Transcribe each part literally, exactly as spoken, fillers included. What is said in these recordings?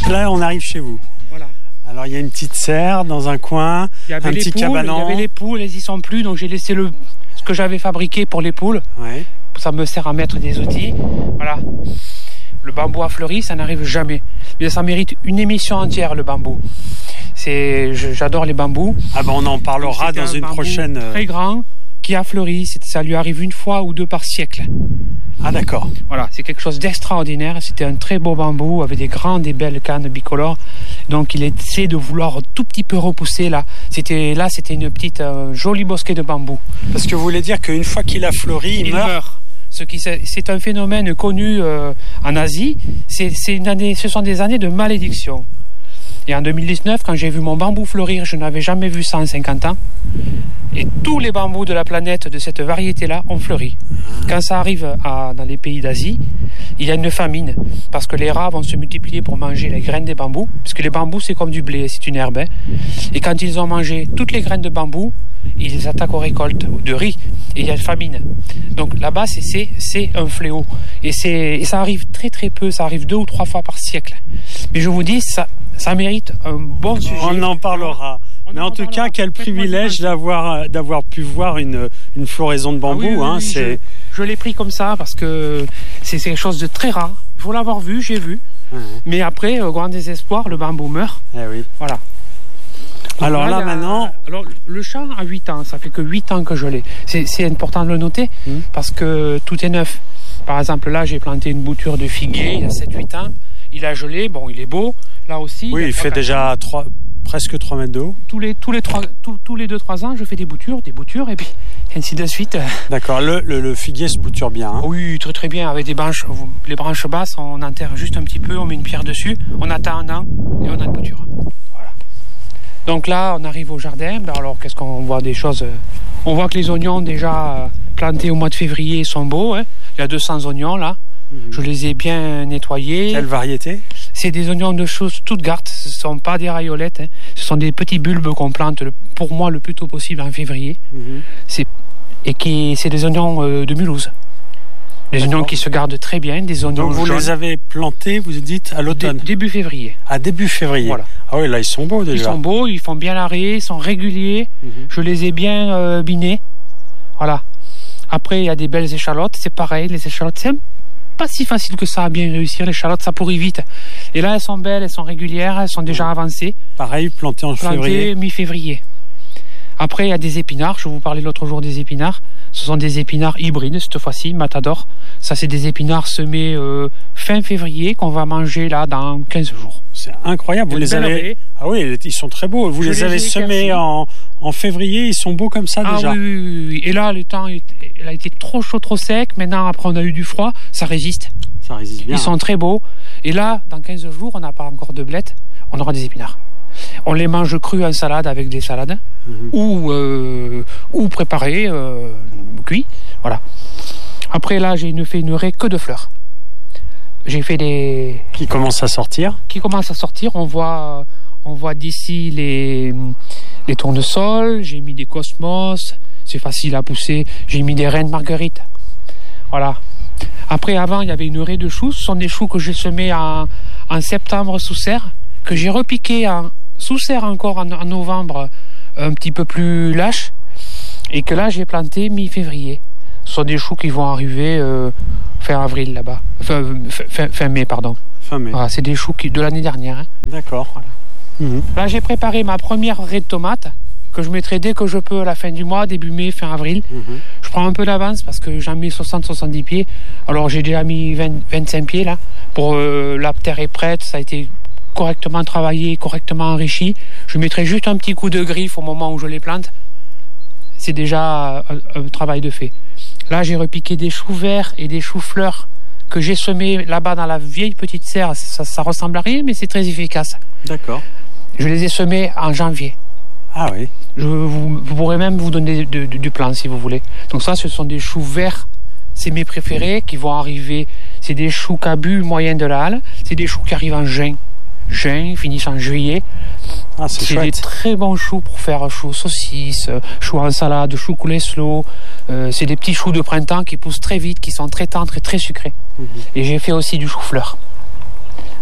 là, on arrive chez vous. Voilà. Alors, il y a une petite serre dans un coin, un petit poules, cabanon. Il y avait les poules, elles y sont plus, donc j'ai laissé le, ce que j'avais fabriqué pour les poules. Ouais. Ça me sert à mettre des outils. Voilà. Le bambou a fleuri, ça n'arrive jamais. Mais ça mérite une émission entière, le bambou. C'est, j'adore les bambous. Ah ben, on en parlera dans une prochaine. Très grand, qui a fleuri. Ça lui arrive une fois ou deux par siècle. Ah d'accord. Voilà, c'est quelque chose d'extraordinaire. C'était un très beau bambou avec des grandes et belles cannes bicolores. Donc il essaie de vouloir tout petit peu repousser là. C'était là, c'était une petite euh, jolie bosquet de bambou. Parce que vous voulez dire qu'une fois qu'il a fleuri, il, il meurt. meurt. Ce qui, c'est un phénomène connu euh, en Asie. C'est, c'est une année, ce sont des années de malédiction. Et en deux mille dix-neuf, quand j'ai vu mon bambou fleurir, je n'avais jamais vu ça en cinquante ans. Et tous les bambous de la planète de cette variété-là ont fleuri. Quand ça arrive à, dans les pays d'Asie, il y a une famine. Parce que les rats vont se multiplier pour manger les graines des bambous. Parce que les bambous, c'est comme du blé, c'est une herbe. Hein. Et quand ils ont mangé toutes les graines de bambou, ils attaquent aux récoltes de riz. Et il y a une famine. Donc là-bas, c'est, c'est, c'est un fléau. Et, c'est, et ça arrive très très peu. Ça arrive deux ou trois fois par siècle. Mais je vous dis, ça... Ça mérite un bon sujet. On en parlera. On Mais en, en tout parlera. cas, quel privilège d'avoir, d'avoir pu voir une, une floraison de bambou. Ah oui, oui, hein, oui, c'est... Je, je l'ai pris comme ça parce que c'est, c'est quelque chose de très rare. Il faut l'avoir vu, j'ai vu. Mmh. Mais après, au grand désespoir, le bambou meurt. Eh oui. Voilà. Donc alors là, là maintenant... Alors, le champ a huit ans. Ça fait que huit ans que je l'ai. C'est, c'est important de le noter mmh. parce que tout est neuf. Par exemple, là, j'ai planté une bouture de figuier il y a sept huit ans. Il a gelé. Bon, il est beau. Là aussi, oui, il, il fait déjà trois, presque trois mètres de haut. Tous les, tous les, trois, tous, tous les deux trois ans, je fais des boutures, des boutures, et puis ainsi de suite. D'accord, le, le, le figuier se bouture bien. Hein. Oui, très très bien, avec des branches, les branches basses, on enterre juste un petit peu, on met une pierre dessus, on attend un an, et on a une bouture. Voilà. Donc là, on arrive au jardin, alors qu'est-ce qu'on voit des choses. On voit que les oignons déjà plantés au mois de février sont beaux, hein. Il y a deux cents oignons là. Je les ai bien nettoyés. Quelle variété ? C'est des oignons de Stuttgart. Ce ne sont pas des rayolettes. Hein. Ce sont des petits bulbes qu'on plante, le, pour moi, le plus tôt possible en février. Mm-hmm. C'est, et qui, c'est des oignons euh, de Mulhouse. Des D'accord. oignons qui se gardent très bien. Des oignons Donc vous jaunes. Les avez plantés, vous dites, à l'automne ? Dé, Début février. À début février. Voilà. Ah oui, là, ils sont beaux déjà. Ils sont beaux, ils font bien l'arrêt, ils sont réguliers. Mm-hmm. Je les ai bien euh, binés. Voilà. Après, il y a des belles échalotes. C'est pareil, les échalotes, c'est pas si facile que ça à bien réussir. Les échalotes, ça pourrit vite. Et là, elles sont belles, elles sont régulières, elles sont déjà avancées. Pareil, plantées en plantées février. mi-février. Après, il y a des épinards. Je vous parlais l'autre jour des épinards. Ce sont des épinards hybrides, cette fois-ci, Matador. Ça, c'est des épinards semés euh, fin février qu'on va manger là dans quinze jours. C'est incroyable. Vous les avez... Arrêt. Ah oui, ils sont très beaux. Vous Je les avez semés en, en février, ils sont beaux comme ça ah déjà. Oui, oui, oui. Et là, le temps il a été trop chaud, trop sec. Maintenant, après, on a eu du froid. Ça résiste. Ça résiste bien. Ils sont très beaux. Et là, dans quinze jours, on n'a pas encore de blettes. On aura des épinards. On les mange crus en salade avec des salades. Mmh. Ou, euh, ou préparés, euh, cuits. Voilà. Après, là, j'ai une, fait une raie que de fleurs. J'ai fait des... Qui commencent à sortir. Qui commencent à sortir. On voit, on voit d'ici les, les tournesols. J'ai mis des cosmos. C'est facile à pousser. J'ai mis des reines marguerites. Voilà. Après, avant, il y avait une raie de choux. Ce sont des choux que j'ai semés en, en septembre sous serre, que j'ai repiqués en, sous serre encore en, en novembre, un petit peu plus lâche, et que là, j'ai planté mi-février. Ce sont des choux qui vont arriver euh, fin avril là-bas. Enfin, fin, fin mai, pardon. Fin mai. Voilà, c'est des choux qui, de l'année dernière. Hein. D'accord. Voilà. Mmh. Là, j'ai préparé ma première raie de tomates, que je mettrai dès que je peux à la fin du mois, début mai, fin avril. Mmh. Je prends un peu d'avance parce que j'en mets soixante à soixante-dix pieds. Alors j'ai déjà mis vingt, vingt-cinq pieds là. Pour euh, la terre est prête, ça a été correctement travaillé, correctement enrichi. Je mettrai juste un petit coup de griffe au moment où je les plante. C'est déjà un, un travail de fait. Là, j'ai repiqué des choux verts et des choux fleurs que j'ai semés là-bas dans la vieille petite serre. Ça, ça ressemble à rien, mais c'est très efficace. D'accord. Je les ai semés en janvier. Ah oui. Je, vous, vous pourrez même vous donner du, du, du plan si vous voulez. Donc ça, ce sont des choux verts. C'est mes préférés qui vont arriver. C'est des choux cabus moyens de la halle. C'est des choux qui arrivent en juin. Juin, finissent en juillet. Ah, c'est c'est des très bons choux pour faire choux saucisses, choux en salade, choux coleslaw. Euh, c'est des petits choux de printemps qui poussent très vite, qui sont très tendres et très sucrés. Mmh. Et j'ai fait aussi du chou-fleur.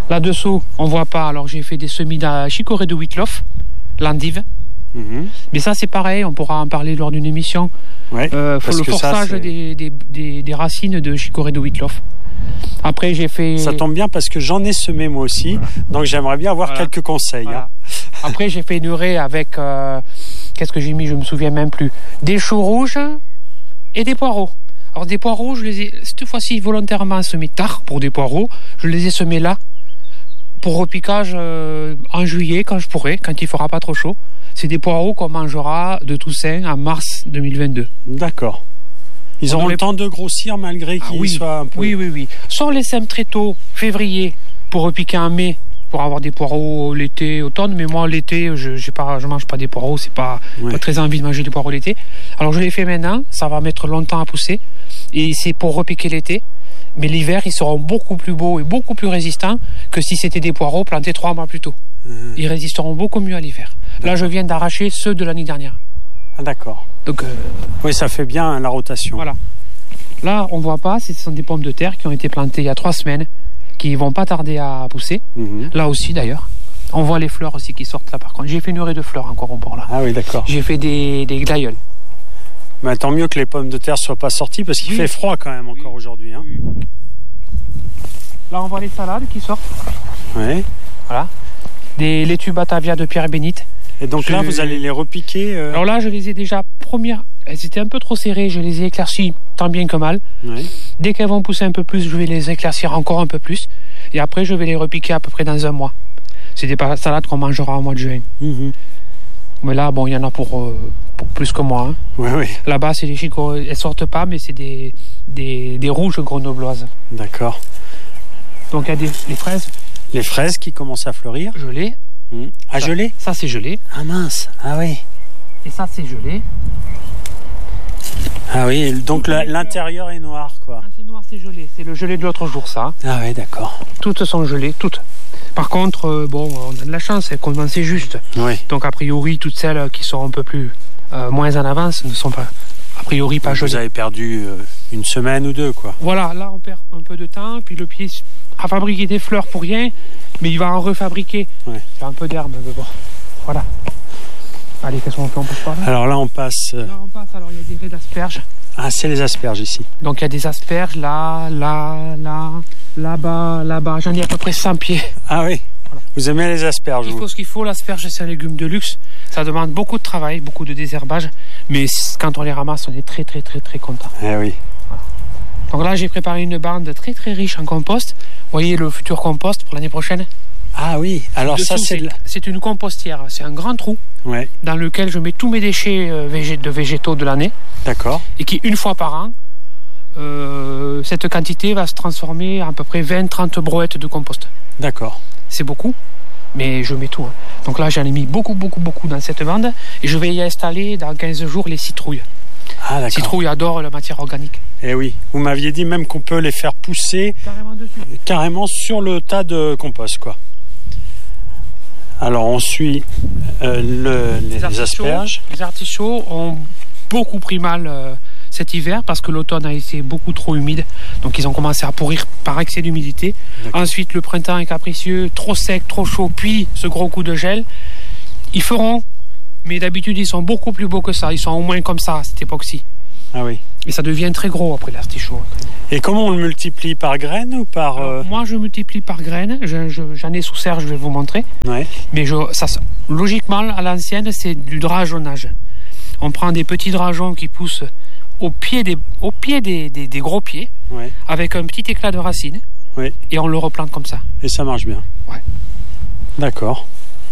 Là-dessous, on voit pas. Alors j'ai fait des semis de chicorée de Wittloff, l'endive. Mmh. Mais ça c'est pareil, on pourra en parler lors d'une émission. Ouais, euh, faut le forçage ça, des, des, des, des racines de chicorée de Wittloff. Après j'ai fait. Ça tombe bien parce que j'en ai semé moi aussi, voilà. Donc j'aimerais bien avoir voilà. quelques conseils. Voilà. Hein. Après j'ai fait une urée avec euh, qu'est-ce que j'ai mis, je me souviens même plus. Des choux rouges et des poireaux. Alors des poireaux, je les ai cette fois-ci volontairement semés tard pour des poireaux. Je les ai semés là pour repiquage euh, en juillet quand je pourrai, quand il fera pas trop chaud. C'est des poireaux qu'on mangera de Toussaint en mars deux mille vingt-deux. D'accord. Ils on auront aurait... le temps de grossir malgré qu'ils ah, oui. soient un peu... Oui, oui, oui. Soit on les sème très tôt, février, pour repiquer en mai, pour avoir des poireaux l'été, automne. Mais moi, l'été, je j'ai pas, je mange pas des poireaux. C'est pas, ouais. pas très envie de manger des poireaux l'été. Alors je les fais maintenant. Ça va mettre longtemps à pousser. Et c'est pour repiquer l'été. Mais l'hiver, ils seront beaucoup plus beaux et beaucoup plus résistants que si c'était des poireaux plantés trois mois plus tôt. Mmh. Ils résisteront beaucoup mieux à l'hiver. D'accord. Là, je viens d'arracher ceux de l'année dernière. Ah, d'accord. Donc, euh, oui, ça fait bien hein, la rotation. Voilà. Là, on voit pas, ce sont des pommes de terre qui ont été plantées il y a trois semaines, qui vont pas tarder à pousser. Mmh. Là aussi, d'ailleurs. On voit les fleurs aussi qui sortent là, par contre. J'ai fait une urée de fleurs encore au bord là. Ah oui, d'accord. J'ai fait des, des glaïeuls. Mais tant mieux que les pommes de terre soient pas sorties parce qu'il oui. fait froid quand même encore oui. aujourd'hui. Hein. Oui. Là, on voit les salades qui sortent. Oui. Voilà. Des laitues Batavia de Pierre Bénite. Et donc je... là, vous allez les repiquer euh... Alors là, je les ai déjà premières. Elles étaient un peu trop serrées. Je les ai éclaircies tant bien que mal. Oui. Dès qu'elles vont pousser un peu plus, je vais les éclaircir encore un peu plus. Et après, je vais les repiquer à peu près dans un mois. C'est des salades qu'on mangera au mois de juin. Mmh. Mais là, bon, il y en a pour, euh, pour plus que moi. Hein. Oui, oui. Là-bas, c'est des chicorées. Elles sortent pas, mais c'est des, des, des rouges grenobloises. D'accord. Donc il y a des les fraises. Les fraises qui commencent à fleurir. Gelées. Mmh. Ah, ça, gelées. Ça, c'est gelé. Ah mince. Ah oui. Et ça, c'est gelé. Ah oui, donc la, l'intérieur est noir, quoi. Ah, c'est noir, c'est gelé. C'est le gelé de l'autre jour, ça. Ah oui, d'accord. Toutes sont gelées, toutes. Par contre, euh, bon, on a de la chance, elles commencent juste. Oui. Donc a priori, toutes celles qui sont un peu plus euh, moins en avance ne sont pas, a priori, pas gelées. Vous avez perdu euh, une semaine ou deux, quoi. Voilà, là on perd un peu de temps, puis le pied a fabriqué des fleurs pour rien, mais il va en refabriquer. Ouais. C'est un peu d'herbe, mais bon. Voilà. Allez, qu'est-ce qu'on fait? On passe par là. Alors là, on passe. Là, on passe. Alors il y a des raies d'asperges. Ah, c'est les asperges ici. Donc il y a des asperges là, là, là, là-bas, là-bas. J'en ai à peu près cent pieds. Ah oui. Voilà. Vous aimez les asperges? Il faut ce qu'il faut. L'asperge, c'est un légume de luxe. Ça demande beaucoup de travail, beaucoup de désherbage. Mais quand on les ramasse, on est très, très, très, très content. Eh oui. Voilà. Donc là, j'ai préparé une bande très, très riche en compost. Vous voyez le futur compost pour l'année prochaine? Ah oui. Alors dessous, ça, c'est... C'est, c'est une compostière. C'est un grand trou. Ouais. Dans lequel je mets tous mes déchets euh, végé- de végétaux de l'année. D'accord. Et qui, une fois par an, euh, cette quantité va se transformer en à peu près vingt à trente brouettes de compost. D'accord. C'est beaucoup, mais je mets tout. Hein. Donc là, j'en ai mis beaucoup, beaucoup, beaucoup dans cette bande. Et je vais y installer dans quinze jours les citrouilles. Ah, d'accord. Citrouilles adorent la matière organique. Eh oui, vous m'aviez dit même qu'on peut les faire pousser carrément, dessus. carrément sur le tas de compost, quoi. Alors on suit euh, le, les, les asperges. Les artichauts ont beaucoup pris mal euh, cet hiver parce que l'automne a été beaucoup trop humide. Donc ils ont commencé à pourrir par excès d'humidité. D'accord. Ensuite le printemps est capricieux, trop sec, trop chaud, puis ce gros coup de gel. Ils feront, mais d'habitude ils sont beaucoup plus beaux que ça. Ils sont au moins comme ça à cette époque-ci. Ah oui. Et ça devient très gros après l'artichaut. Et comment on le multiplie? Par graines ou par... Euh... Alors, moi je multiplie par graines. Je, je, j'en ai sous serre, je vais vous montrer. Ouais. Mais je, ça, logiquement, à l'ancienne, c'est du drageonnage. On prend des petits drageons qui poussent au pied des, au pied des, des, des gros pieds, ouais. Avec un petit éclat de racine. Ouais. Et on le replante comme ça. Et ça marche bien. Ouais. D'accord.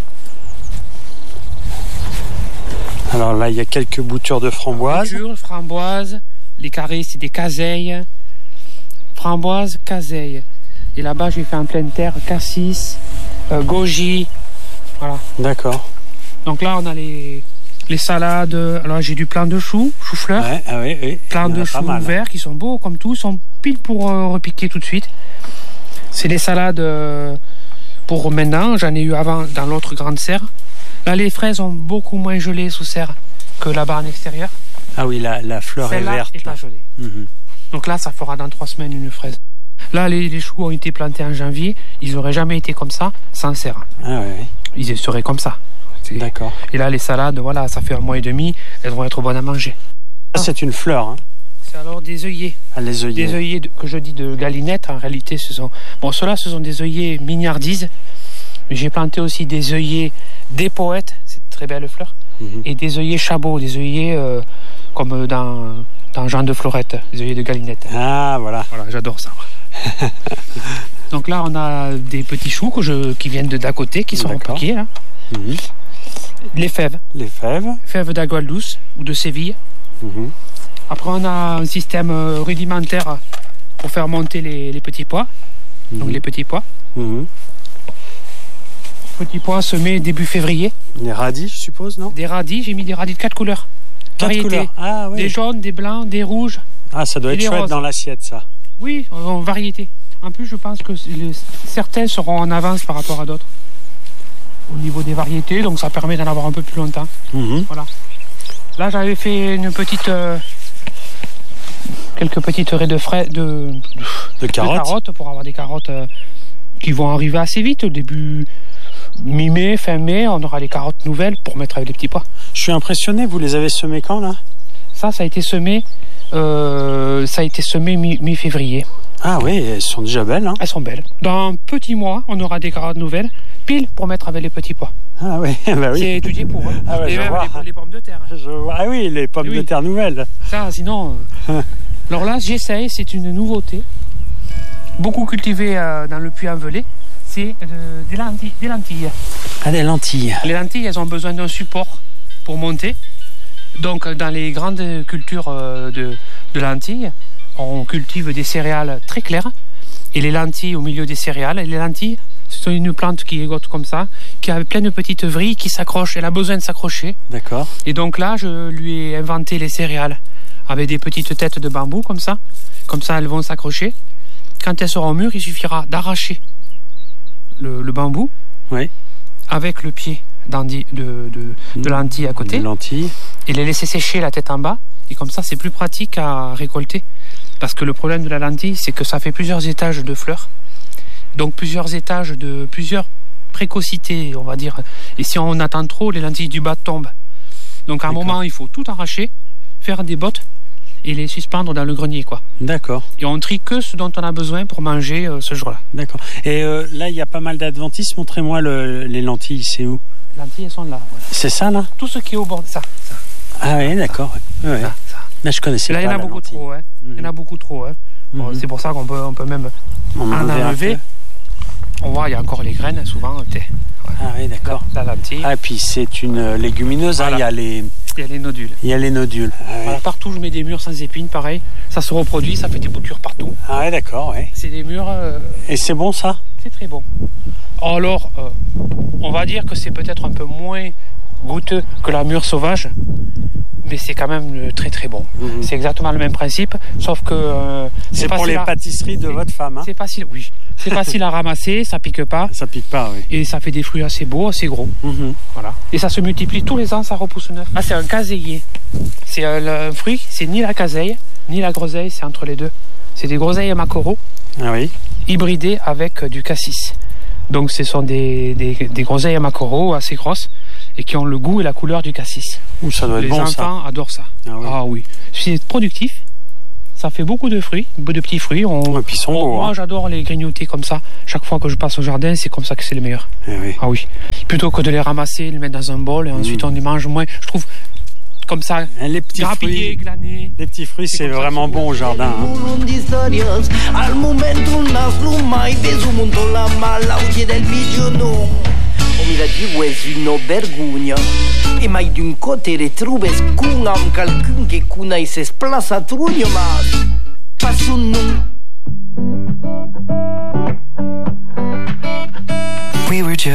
Alors là, il y a quelques boutures de framboises. Boutures, framboises. Les carrés, c'est des caseilles. Framboises, caseilles. Et là-bas, j'ai fait en pleine terre cassis, euh, goji. Voilà. D'accord. Donc là, on a les, les salades. Alors, j'ai du plant de choux, chou-fleur. Ouais, ah oui, oui. Plant de choux verts qui sont beaux comme tout. Ils sont pile pour euh, repiquer tout de suite. C'est les salades euh, pour maintenant. J'en ai eu avant dans l'autre grande serre. Là, les fraises ont beaucoup moins gelé sous serre que là-bas en extérieur. Ah oui, la, la fleur Celle-là est verte. Est pas gelée. Mm-hmm. Donc là, ça fera dans trois semaines une fraise. Là, les, les choux ont été plantés en janvier. Ils n'auraient jamais été comme ça sans serre. Ah ouais, ouais. Ils seraient comme ça. C'est... D'accord. Et là, les salades, voilà, ça fait un mois et demi. Elles vont être bonnes à manger. Ça, c'est une fleur. Hein. C'est alors des œillets. Ah, les œillets. Des œillets de, que je dis de galinette. En réalité, ce sont... Bon, ceux-là, ce sont des œillets mignardises. J'ai planté aussi des œillets des poètes. C'est de très belles fleurs. Mmh. Et des œillets chabots. Des œillets euh, comme dans, dans Jean de Florette. Des œillets de galinette. Ah, voilà. Voilà, j'adore ça. Donc là, on a des petits choux que je, qui viennent de d'à côté, qui sont repiqués, là. Mmh. Les fèves. Les fèves. Fèves d'Agual douce ou de Séville. Mmh. Après, on a un système rudimentaire pour faire monter les, les petits pois. Mmh. Donc les petits pois. Mmh. Petits pois semés début février. Des radis, je suppose, non? Des radis, j'ai mis des radis de quatre couleurs. Quatre variétés. Couleurs. Ah, oui. Des jaunes, des blancs, des rouges. Ah, ça doit être chouette roses. Dans l'assiette, ça. Oui, en variété. En plus, je pense que les, certains seront en avance par rapport à d'autres. Au niveau des variétés, donc ça permet d'en avoir un peu plus longtemps. Mmh. Voilà. Là, j'avais fait une petite... Euh, quelques petites raies de frais de, de, carottes. de carottes pour avoir des carottes euh, qui vont arriver assez vite au début mi-mai, fin mai, on aura les carottes nouvelles pour mettre avec les petits pois. Je suis impressionné, vous les avez semées quand là? Ça, ça a été semé euh, ça a été semé mi- mi-février. Ah oui, elles sont déjà belles. Hein. Elles sont belles. Dans un petit mois, on aura des carottes nouvelles, pile pour mettre avec les petits pois. Ah oui, bah oui. C'est étudié pour eux. Ah ouais, et même les, les pommes de terre. Je vois. Ah oui, les pommes oui. de terre nouvelles. Ça, sinon... Euh... Alors là, j'essaye, c'est une nouveauté. Beaucoup cultivée euh, dans le Puy-en-Velay. C'est euh, des, lentilles, des lentilles. Ah, des lentilles. Les lentilles, elles ont besoin d'un support pour monter. Donc, dans les grandes cultures euh, de, de lentilles, on cultive des céréales très claires. Et les lentilles au milieu des céréales. Et les lentilles, c'est une plante qui égote comme ça, qui a plein de petites vrilles qui s'accrochent. Elle a besoin de s'accrocher. D'accord. Et donc là, je lui ai inventé les céréales avec des petites têtes de bambou comme ça. Comme ça, elles vont s'accrocher. Quand elles seront mûres, il suffira d'arracher le, le bambou oui. avec le pied de, de, de lentilles à côté. De lentilles. Et les laisser sécher la tête en bas. Et comme ça, c'est plus pratique à récolter. Parce que le problème de la lentille, c'est que ça fait plusieurs étages de fleurs. Donc plusieurs étages de plusieurs précocités, on va dire. Et si on attend trop, les lentilles du bas tombent. Donc à un D'accord. moment, il faut tout arracher, faire des bottes et les suspendre dans le grenier, quoi. D'accord. Et on trie que ce dont on a besoin pour manger euh, ce jour-là. D'accord. Et euh, là, il y a pas mal d'adventistes. Montrez-moi le, les lentilles, c'est où? Les lentilles, elles sont là. Ouais. C'est ça, là? Tout ce qui est au bord de ça. ça. Ah oui, d'accord. Ouais. Ça, ça. Là, je connaissais là, pas. Là, il y en a beaucoup lentille. trop. Hein. Mmh. Il y en a beaucoup trop. Hein. Mmh. Bon, c'est pour ça qu'on peut, on peut même on en enlever. On voit, il y a encore les graines, souvent. Ouais. Ah oui, d'accord. La, la lentille. Ah, et puis c'est une légumineuse. Voilà. Hein, il y a les... Il y a les nodules. Il y a les nodules. Ah, voilà, oui. Partout, je mets des murs sans épines, pareil. Ça se reproduit, ça fait des boutures partout. Ah ouais, d'accord, ouais. C'est des murs... Euh... Et c'est bon, ça? C'est très bon. Alors, euh, on va dire que c'est peut-être un peu moins goûteux que la mûre sauvage, mais c'est quand même très très bon. Mmh. C'est exactement le même principe, sauf que... Euh, c'est, c'est pour les à... pâtisseries de c'est, votre femme, hein? C'est facile, oui. C'est facile à ramasser, ça pique pas. Ça pique pas, oui. Et ça fait des fruits assez beaux, assez gros. Mmh. Voilà. Et ça se multiplie tous les ans, ça repousse neuf. Ah, c'est un caseillier. C'est un, un fruit, c'est ni la caseille, ni la groseille, c'est entre les deux. C'est des groseilles maquereaux. Ah oui. Hybridées avec du cassis. Donc ce sont des, des, des groseilles maquereaux assez grosses et qui ont le goût et la couleur du cassis. Ouh, ça doit être les bon, ça. Les enfants adorent ça. Ah oui. Ah oui. C'est productif. Ça fait beaucoup de fruits, de petits fruits. On, ouais, puis ils sont on, beaux, moi, hein. J'adore les grignoter comme ça. Chaque fois que je passe au jardin, c'est comme ça que c'est le meilleur. Eh oui. Ah oui. Plutôt que de les ramasser, les mettre dans un bol et ensuite mmh. on les mange moins. Je trouve comme ça, les petits fruits, glaner. Les petits fruits, c'est, c'est vraiment bon au jardin. Hein. Mi la diu és una vergogna e mai d'un côté les trobes cun amb quelqu'un que coneix es plaça trunyo mas pas un nom. We were just